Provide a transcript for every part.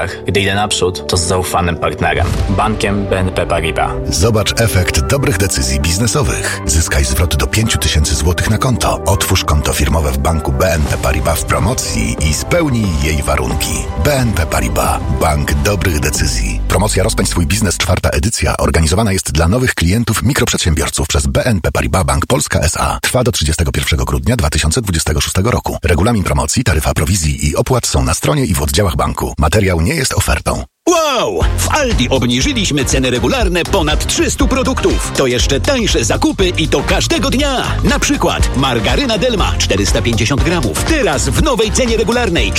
warunkach. Gdy idę naprzód, to z zaufanym partnerem. Bankiem BNP Paribas. Zobacz efekt dobrych decyzji biznesowych. Zyskaj zwrot do 5000 zł na konto. Otwórz konto firmowe w banku BNP Paribas w promocji i spełnij jej warunki. BNP Paribas. Bank dobrych decyzji. Promocja Rozpędź swój biznes, 4. edycja, organizowana jest dla nowych klientów mikroprzedsiębiorców przez BNP Paribas Bank Polska S.A. Trwa do 31 grudnia 2026 roku. Regulamin promocji, taryfa prowizji i opłat są na stronie i w oddziałach banku. Materiał nie jest ofertą. Wow! W Aldi obniżyliśmy ceny regularne ponad 300 produktów. To jeszcze tańsze zakupy i to każdego dnia. Na przykład margaryna Delma 450 gramów. Teraz w nowej cenie regularnej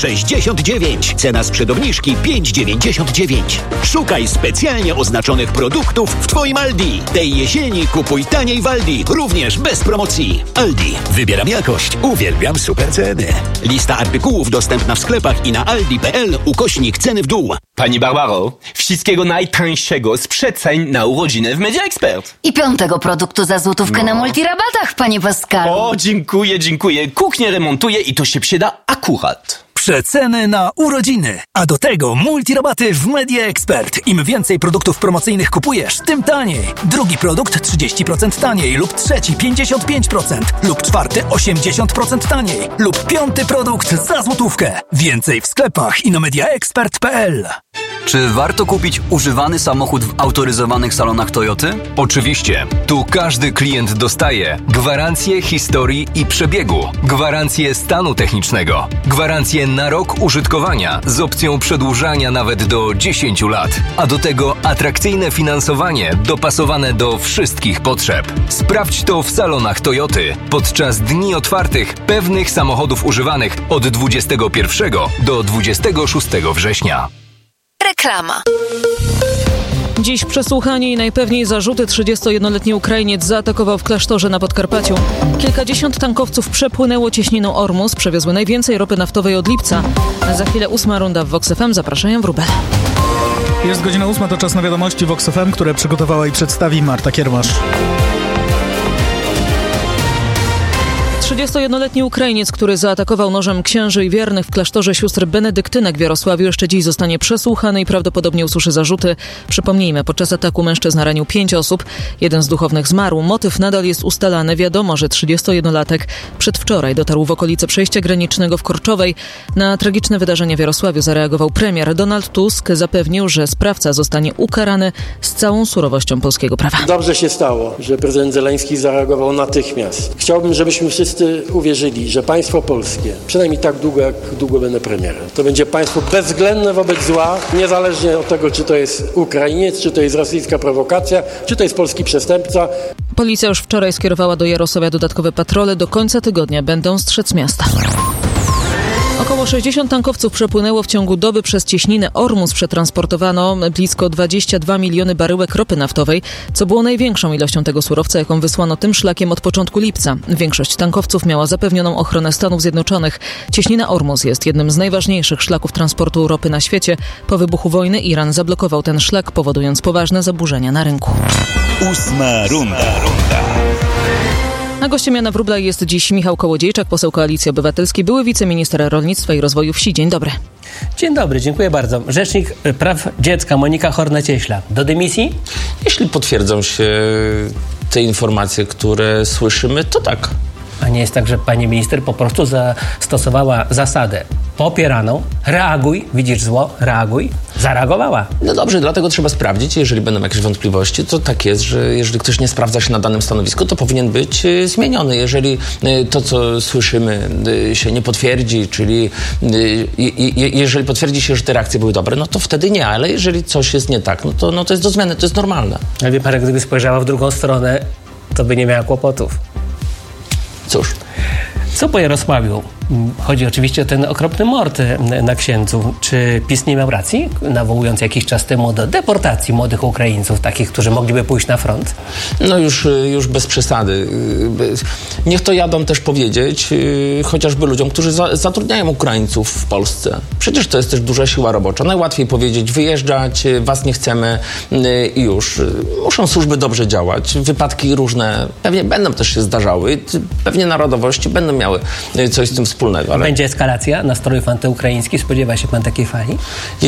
4,69. Cena sprzed obniżki 5,99. Szukaj specjalnie oznaczonych produktów w Twoim Aldi. Tej jesieni kupuj taniej w Aldi, również bez promocji. Aldi. Wybieram jakość. Uwielbiam super ceny. Lista artykułów dostępna w sklepach i na aldi.pl/ceny w dół. Pani Barbaro, wszystkiego najtańszego z przeceń na urodziny w Media Expert. I 5. produktu za złotówkę na multirabatach, panie Pascalu. O, dziękuję. Kuchnię remontuję i to się przyda akurat. Przeceny na urodziny, a do tego multirabaty w Media Expert. Im więcej produktów promocyjnych kupujesz, tym taniej. Drugi produkt 30% taniej lub trzeci 55% lub czwarty 80% taniej lub 5. produkt za złotówkę. Więcej w sklepach i na mediaexpert.pl. Czy warto kupić używany samochód w autoryzowanych salonach Toyoty? Oczywiście. Tu każdy klient dostaje gwarancję historii i przebiegu, gwarancję stanu technicznego, gwarancję na rok użytkowania z opcją przedłużania nawet do 10 lat, a do tego atrakcyjne finansowanie dopasowane do wszystkich potrzeb. Sprawdź to w salonach Toyoty podczas dni otwartych pewnych samochodów używanych od 21 do 26 września. Reklama. Dziś przesłuchanie i najpewniej zarzuty. 31-letni Ukrainiec zaatakował w klasztorze na Podkarpaciu. Kilkadziesiąt tankowców przepłynęło cieśniną Ormus, przewiozły najwięcej ropy naftowej od lipca. Za chwilę 8 runda w Vox FM. Zapraszają Wróbel. Jest godzina 8, to czas na wiadomości Vox FM, które przygotowała i przedstawi Marta Kiermasz. 31-letni Ukrainiec, który zaatakował nożem księży i wiernych w klasztorze sióstr benedyktynek w Jarosławiu, jeszcze dziś zostanie przesłuchany i prawdopodobnie usłyszy zarzuty. Przypomnijmy, podczas ataku mężczyzna ranił 5 osób. Jeden z duchownych zmarł. Motyw nadal jest ustalany. Wiadomo, że 31-latek przedwczoraj dotarł w okolice przejścia granicznego w Korczowej. Na tragiczne wydarzenie w Jarosławiu zareagował premier. Donald Tusk zapewnił, że sprawca zostanie ukarany z całą surowością polskiego prawa. Dobrze się stało, że prezydent Zełenski zareagował natychmiast. Chciałbym, żebyśmy wszyscy uwierzyli, że państwo polskie, przynajmniej tak długo, jak długo będę premierem, to będzie państwo bezwzględne wobec zła, niezależnie od tego, czy to jest Ukrainiec, czy to jest rosyjska prowokacja, czy to jest polski przestępca. Policja już wczoraj skierowała do Jarosławia dodatkowe patrole. Do końca tygodnia będą strzec miasta. Około 60 tankowców przepłynęło w ciągu doby przez cieśninę Ormus. Przetransportowano blisko 22 miliony baryłek ropy naftowej, co było największą ilością tego surowca, jaką wysłano tym szlakiem od początku lipca. Większość tankowców miała zapewnioną ochronę Stanów Zjednoczonych. Cieśnina Ormus jest jednym z najważniejszych szlaków transportu ropy na świecie. Po wybuchu wojny Iran zablokował ten szlak, powodując poważne zaburzenia na rynku. 8 runda. A gościem Jana Wróbla jest dziś Michał Kołodziejczak, poseł Koalicji Obywatelskiej, były wiceminister rolnictwa i rozwoju wsi. Dzień dobry. Dzień dobry, dziękuję bardzo. Rzecznik Praw Dziecka Monika Horna-Cieśla do dymisji? Jeśli potwierdzą się te informacje, które słyszymy, to tak. A nie jest tak, że pani minister po prostu zastosowała zasadę popieraną, reaguj, widzisz zło, reaguj, zareagowała. No dobrze, dlatego trzeba sprawdzić, jeżeli będą jakieś wątpliwości, to tak jest, że jeżeli ktoś nie sprawdza się na danym stanowisku, to powinien być zmieniony. Jeżeli to, co słyszymy, się nie potwierdzi, czyli jeżeli potwierdzi się, że te reakcje były dobre, no to wtedy nie, ale jeżeli coś jest nie tak, no to jest do zmiany, to jest normalne. Ale wie pan, gdyby spojrzała w drugą stronę, to by nie miała kłopotów. Cóż. Co po Jarosławiu? Chodzi oczywiście o ten okropny mord na księdzu. Czy PiS nie miał racji, nawołując jakiś czas temu do deportacji młodych Ukraińców, takich, którzy mogliby pójść na front? No już bez przesady. Niech to jadą też powiedzieć chociażby ludziom, którzy zatrudniają Ukraińców w Polsce. Przecież to jest też duża siła robocza. Najłatwiej powiedzieć, wyjeżdżać, was nie chcemy i już. Muszą służby dobrze działać. Wypadki różne pewnie będą też się zdarzały. Pewnie narodowości będą miały coś z tym wspólnego. Ale będzie eskalacja nastrojów antyukraińskich? Spodziewa się pan takiej fali?